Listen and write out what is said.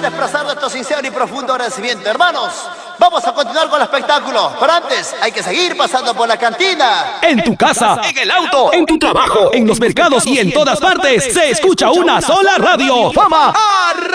expresar nuestro sincero y profundo agradecimiento. Hermanos, vamos a continuar con el espectáculo, pero antes hay que seguir pasando por la cantina. En tu casa, en el auto, en tu trabajo, en los mercados y en todas partes se escucha una sola radio. ¡Fama!